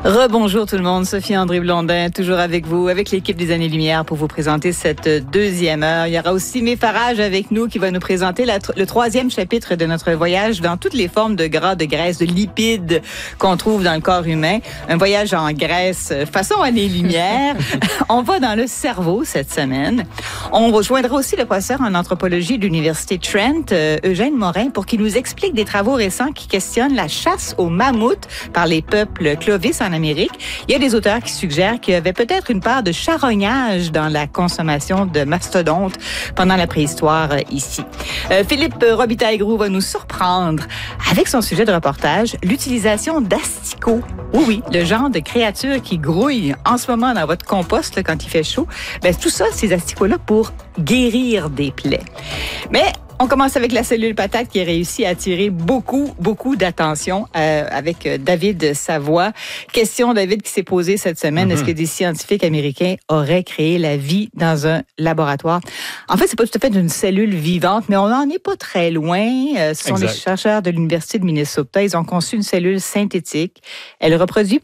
Rebonjour tout le monde, Sophie André Blondin, toujours avec vous, avec l'équipe des Années-Lumière pour vous présenter cette deuxième heure. Il y aura aussi Mé Farage avec nous qui va nous présenter le troisième chapitre de notre voyage dans toutes les formes de gras, de graisse, de lipides qu'on trouve dans le corps humain. Un voyage en Grèce façon Années-Lumière. On va dans le cerveau cette semaine. On rejoindra aussi le professeur en anthropologie de l'Université Trent, Eugène Morin, pour qu'il nous explique des travaux récents qui questionnent la chasse aux mammouths par les peuples Clovis en Amérique. Il y a des auteurs qui suggèrent qu'il y avait peut-être une part de charognage dans la consommation de mastodontes pendant la préhistoire ici. Philippe Robitaille-Groux va nous surprendre avec son sujet de reportage, l'utilisation d'asticots. Oui, le genre de créatures qui grouillent en ce moment dans votre compost là, quand il fait chaud. Ben, tout ça, ces asticots-là pour guérir des plaies. Mais on commence avec la cellule patate qui a réussi à attirer beaucoup d'attention avec David Savoie. Question, David, qui s'est posée cette semaine. Est-ce que des scientifiques américains auraient créé la vie dans un laboratoire? En fait, c'est pas tout à fait une cellule vivante, mais on n'en est pas très loin. Ce sont des chercheurs de l'Université de Minnesota. Ils ont conçu une cellule synthétique. Elle reproduit